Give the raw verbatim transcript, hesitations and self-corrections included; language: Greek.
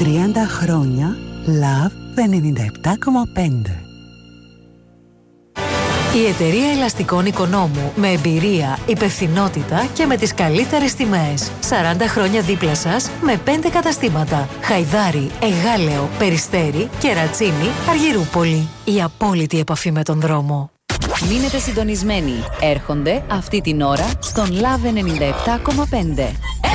τριάντα χρόνια Love ενενήντα επτά κόμμα πέντε. Η εταιρεία ελαστικών Οικονόμου, με εμπειρία, υπευθυνότητα και με τις καλύτερες τιμές. σαράντα χρόνια δίπλα σας με πέντε καταστήματα. Χαϊδάρι, Εγάλεο, Περιστέρι, Κερατσίνη, Αργυρούπολη. Η απόλυτη επαφή με τον δρόμο. Μείνετε συντονισμένοι. Έρχονται αυτή την ώρα στον Love ενενήντα επτά κόμμα πέντε.